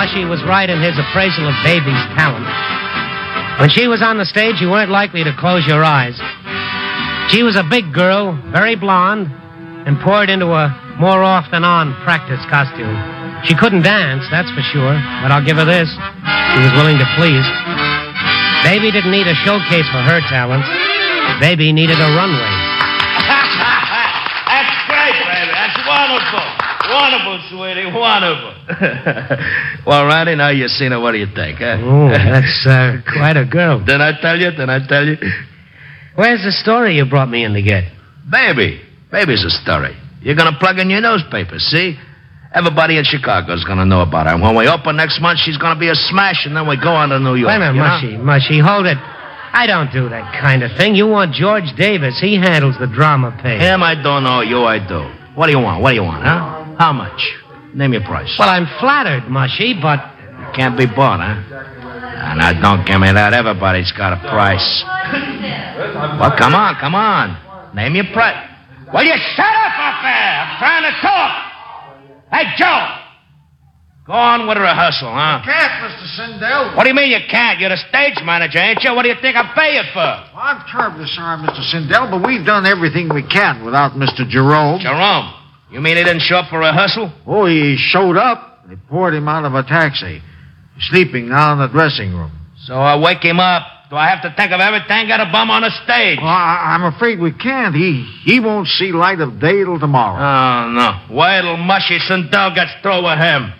Mushy was right in his appraisal of Baby's talent. When she was on the stage, you weren't likely to close your eyes. She was a big girl, very blonde, and poured into a more off-than-on practice costume. She couldn't dance, that's for sure, but I'll give her this. She was willing to please. Baby didn't need a showcase for her talents. Baby needed a runway. That's great, baby. That's wonderful. Wonderful, sweetie. Wonderful. Well, Randy, now you've seen her. What do you think, huh? Oh, that's quite a girl. Didn't I tell you? Where's the story you brought me in to get? Baby's a story. You're going to plug in your newspaper, see? Everybody in Chicago's going to know about her. And when we open next month, she's going to be a smash, and then we go on to New York. Wait a minute, Mushy, hold it. I don't do that kind of thing. You want George Davis. He handles the drama page. Him, I don't know. You, I do. What do you want, huh? How much? Name your price. Well, I'm flattered, Mushy, but... Can't be bought, huh? Now, don't give me that. Everybody's got a price. Well, come on. Name your price. Will you shut up there? I'm trying to talk. Hey, Joe! Go on with the rehearsal, huh? Can't, Mr. Sindel. What do you mean you can't? You're the stage manager, ain't you? What do you think I pay you for? Well, I'm terribly sorry, Mr. Sindel, but we've done everything we can without Mr. Jerome. Jerome? You mean he didn't show up for rehearsal? Oh, he showed up. They poured him out of a taxi. He's sleeping now in the dressing room. So I wake him up. Do I have to think of everything? Got a bum on the stage. Well, I'm afraid we can't. He won't see light of day till tomorrow. Oh, no. Wait till Mushy Sindel gets through with him.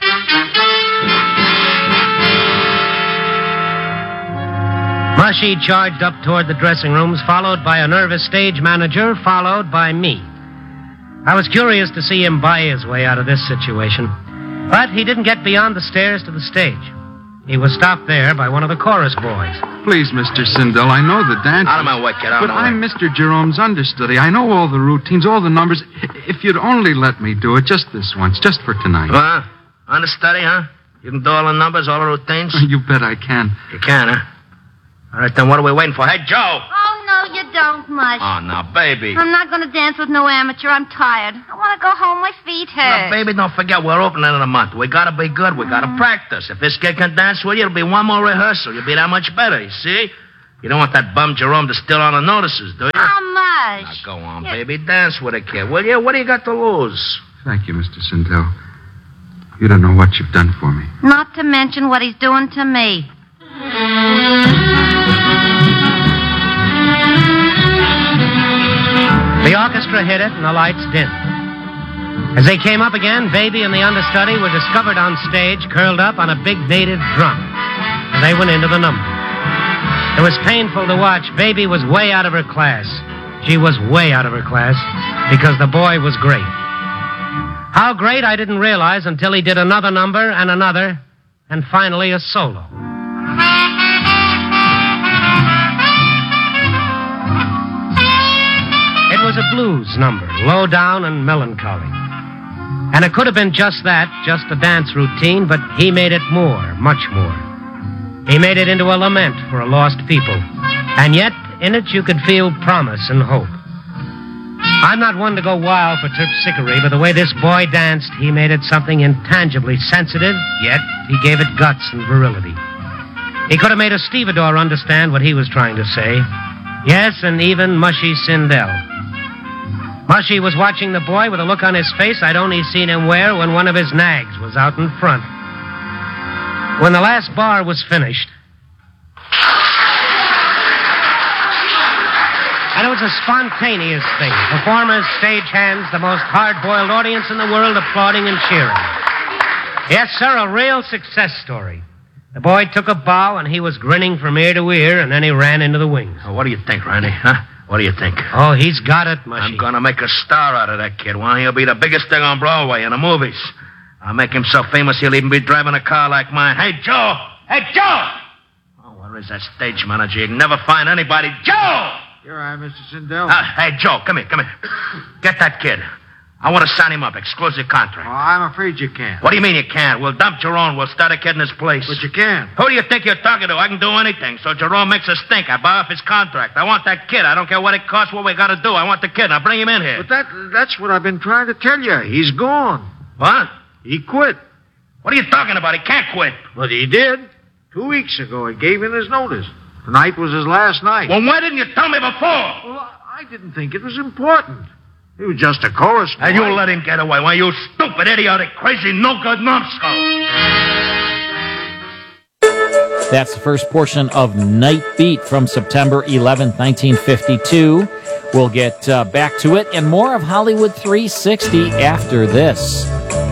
Mushy charged up toward the dressing rooms, followed by a nervous stage manager, followed by me. I was curious to see him buy his way out of this situation. But he didn't get beyond the stairs to the stage. He was stopped there by one of the chorus boys. Please, Mr. Sindel, I know the dance. Out of my way, kid. But I'm Mr. Jerome's understudy. I know all the routines, all the numbers. If you'd only let me do it just this once, just for tonight. What? Understudy, huh? You can do all the numbers, all the routines? You bet I can. You can, huh? All right, then what are we waiting for? Hey, Joe! Oh, no, you don't, Mush. Oh, now, baby. I'm not going to dance with no amateur. I'm tired. I want to go home. My feet hurt. Now, baby, don't forget, we're opening in a month. We got to be good. We got to practice. If this kid can dance with you, it'll be one more rehearsal. You'll be that much better, you see? You don't want that bum Jerome to steal all the notices, do you? How much? Now, go on, baby. Dance with a kid, will you? What do you got to lose? Thank you, Mr. Sindel. You don't know what you've done for me. Not to mention what he's doing to me. The orchestra hit it, and the lights dimmed. As they came up again, Baby and the understudy were discovered on stage, curled up on a big native drum. And they went into the number. It was painful to watch. Baby was way out of her class. She was way out of her class because the boy was great. How great, I didn't realize until he did another number and another, and finally a solo. It was a blues number, low down and melancholy. And it could have been just that, just a dance routine, but he made it more, much more. He made it into a lament for a lost people. And yet, in it you could feel promise and hope. I'm not one to go wild for terpsichore, but the way this boy danced, he made it something intangibly sensitive, yet he gave it guts and virility. He could have made a stevedore understand what he was trying to say. Yes, and even Mushy Sindel. Mushy was watching the boy with a look on his face I'd only seen him wear when one of his nags was out in front. When the last bar was finished, and it was a spontaneous thing. Performers, stagehands, the most hard-boiled audience in the world applauding and cheering. Yes, sir, a real success story. The boy took a bow, and he was grinning from ear to ear, and then he ran into the wings. Oh, what do you think, Randy, huh? What do you think? Oh, he's got it, Mushy. I'm going to make a star out of that kid. Well, he'll be the biggest thing on Broadway in the movies. I'll make him so famous he'll even be driving a car like mine. Hey, Joe! Hey, Joe! Oh, where is that stage manager? You can never find anybody. Joe! Here I am, Mr. Sindel. Hey, Joe, come here. Get that kid. I want to sign him up. Exclusive contract. Oh, I'm afraid you can't. What do you mean you can't? We'll dump Jerome. We'll start a kid in his place. But you can't. Who do you think you're talking to? I can do anything. So Jerome makes a stink. I buy off his contract. I want that kid. I don't care what it costs, what we got to do. I want the kid. Now bring him in here. But that's what I've been trying to tell you. He's gone. What? He quit. What are you talking about? He can't quit. But he did. 2 weeks ago, he gave in his notice. Tonight was his last night. Well, why didn't you tell me before? Well, I didn't think it was important. He was just a chorus boy. And you let him get away. Why, you stupid, idiotic, crazy, no-good numbskull. That's the first portion of Night Beat from September 11th, 1952. We'll get back to it and more of Hollywood 360 after this.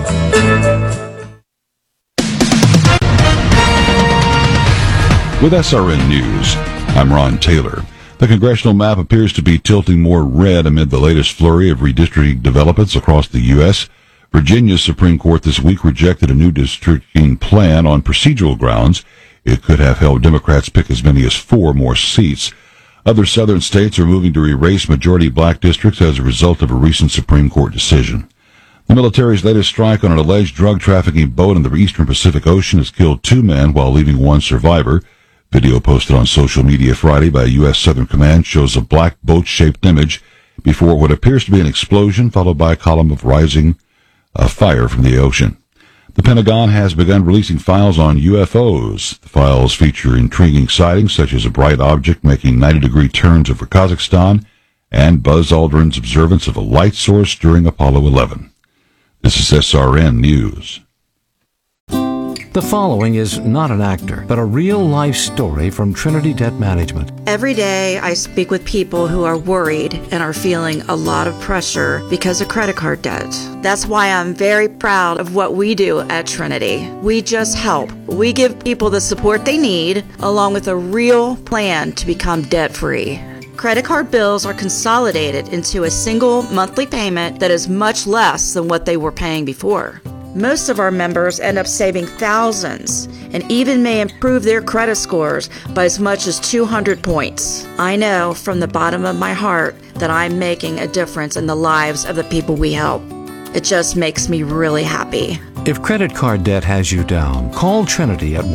With SRN News, I'm Ron Taylor. The congressional map appears to be tilting more red amid the latest flurry of redistricting developments across the U.S. Virginia's Supreme Court this week rejected a new districting plan on procedural grounds. It could have helped Democrats pick as many as 4 more seats. Other southern states are moving to erase majority black districts as a result of a recent Supreme Court decision. The military's latest strike on an alleged drug trafficking boat in the eastern Pacific Ocean has killed 2 men while leaving 1 survivor. Video posted on social media Friday by U.S. Southern Command shows a black boat-shaped image before what appears to be an explosion, followed by a column of rising fire from the ocean. The Pentagon has begun releasing files on UFOs. The files feature intriguing sightings such as a bright object making 90-degree turns over Kazakhstan and Buzz Aldrin's observance of a light source during Apollo 11. This is SRN News. The following is not an actor, but a real-life story from Trinity Debt Management. Every day I speak with people who are worried and are feeling a lot of pressure because of credit card debt. That's why I'm very proud of what we do at Trinity. We just help. We give people the support they need, along with a real plan to become debt-free. Credit card bills are consolidated into a single monthly payment that is much less than what they were paying before. Most of our members end up saving thousands and even may improve their credit scores by as much as 200 points. I know from the bottom of my heart that I'm making a difference in the lives of the people we help. It just makes me really happy. If credit card debt has you down, call Trinity at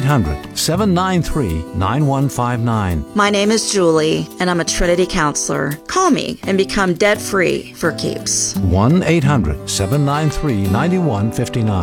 1-800-793-9159. My name is Julie, and I'm a Trinity counselor. Call me and become debt-free for keeps. 1-800-793-9159.